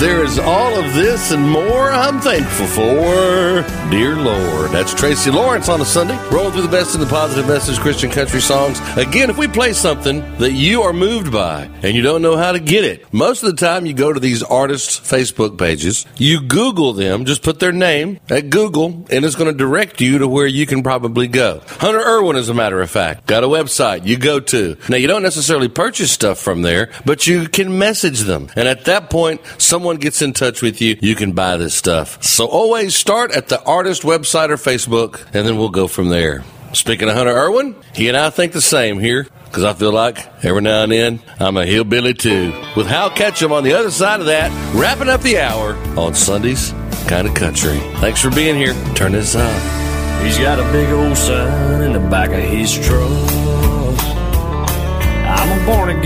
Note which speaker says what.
Speaker 1: There is all of this and more I'm thankful for, dear Lord. That's Tracy Lawrence on a Sunday, rolling through the best in the positive message Christian country songs. Again, if we play something that you are moved by and you don't know how to get it, most of the time you go to these artists' Facebook pages, you Google them, just put their name at Google, and it's going to direct you to where you can probably go. Hunter Irwin, as a matter of fact, got a website you go to. Now, you don't necessarily purchase stuff from there, but you can message them. And at that point, someone gets in touch with you, you can buy this stuff. So always start at the artist website or Facebook, and then we'll go from there. Speaking of Hunter Irwin, he and I think the same here, because I feel like every now and then I'm a hillbilly too. With Hal Ketchum on the other side of that, wrapping up the hour on Sunday's Kind of Country. Thanks for being here. Turn this on.
Speaker 2: He's got a big old sign in the back of his truck. I'm a born again